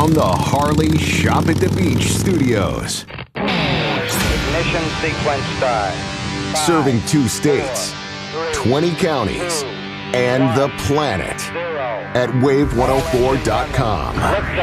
from the Harley Shop at the Beach studios. Ignition sequence start. Serving 2 states, 20 counties, and the planet at wave104.com.